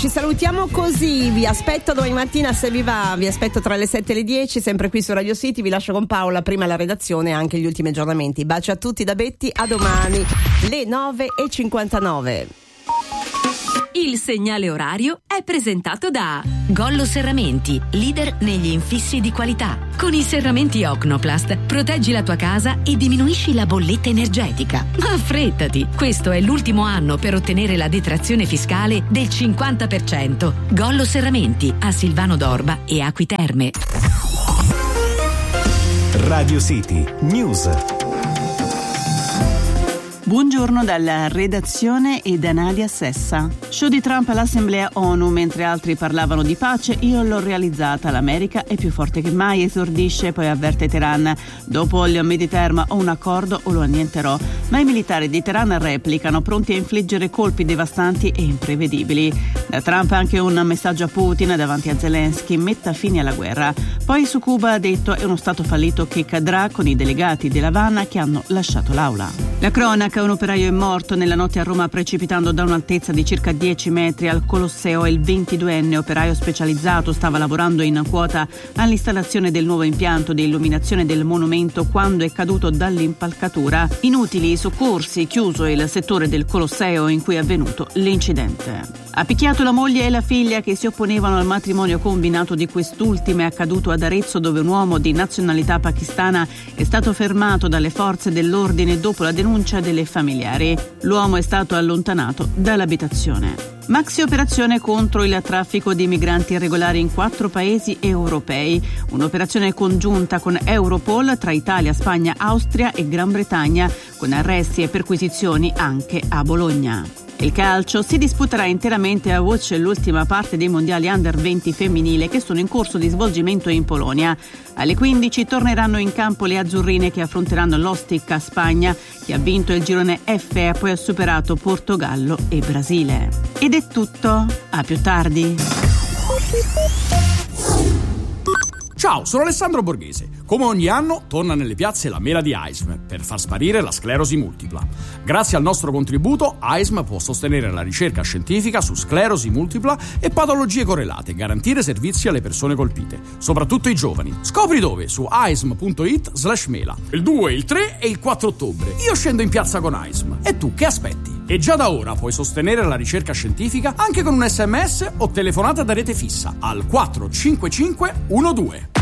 ci salutiamo così, vi aspetto domani mattina se vi va, vi aspetto tra le 7 e le 10 sempre qui su Radio City, vi lascio con Paola, prima la redazione e anche gli ultimi aggiornamenti. Bacio a tutti da Betty, a domani le 9:59. Il segnale orario è presentato da Gollo Serramenti, leader negli infissi di qualità. Con i serramenti Ocnoplast proteggi la tua casa e diminuisci la bolletta energetica. Ma affrettati, questo è l'ultimo anno per ottenere la detrazione fiscale del 50%. Gollo Serramenti a Silvano d'Orba e Acqui Terme. Radio City News. Buongiorno dalla redazione e da Nadia Sessa. Show di Trump all'Assemblea ONU, mentre altri parlavano di pace, io l'ho realizzata, l'America è più forte che mai, esordisce, poi avverte Teheran. Dopo il mid-term o un accordo o lo annienterò. Ma i militari di Teheran replicano, pronti a infliggere colpi devastanti e imprevedibili. Da Trump anche un messaggio a Putin davanti a Zelensky, metta fine alla guerra. Poi su Cuba ha detto è uno stato fallito che cadrà, con i delegati dell'Havana che hanno lasciato l'aula. La cronaca, un operaio è morto nella notte a Roma precipitando da un'altezza di circa 10 metri al Colosseo. Il 22enne operaio specializzato stava lavorando in quota all'installazione del nuovo impianto di illuminazione del monumento quando è caduto dall'impalcatura. Inutili i soccorsi, chiuso il settore del Colosseo in cui è avvenuto l'incidente. Ha picchiato la moglie e la figlia che si opponevano al matrimonio combinato di quest'ultima. È accaduto ad Arezzo, dove un uomo di nazionalità pakistana è stato fermato dalle forze dell'ordine dopo la denuncia delle familiari. L'uomo è stato allontanato dall'abitazione. Maxi operazione contro il traffico di migranti irregolari in 4 paesi europei. Un'operazione congiunta con Europol tra Italia, Spagna, Austria e Gran Bretagna, con arresti e perquisizioni anche a Bologna. Il calcio si disputerà interamente a Łódź l'ultima parte dei mondiali Under 20 femminile che sono in corso di svolgimento in Polonia. Alle 15 torneranno in campo le azzurrine che affronteranno l'Ostica Spagna, che ha vinto il girone F e poi ha superato Portogallo e Brasile. Ed è tutto, a più tardi. Ciao, sono Alessandro Borghese. Come ogni anno torna nelle piazze la mela di AISM per far sparire la sclerosi multipla. Grazie al nostro contributo, AISM può sostenere la ricerca scientifica su sclerosi multipla e patologie correlate e garantire servizi alle persone colpite, soprattutto i giovani. Scopri dove su aism.it/mela. Il 2, il 3 e il 4 ottobre. Io scendo in piazza con AISM. E tu che aspetti? E già da ora puoi sostenere la ricerca scientifica anche con un SMS o telefonata da rete fissa al 45512.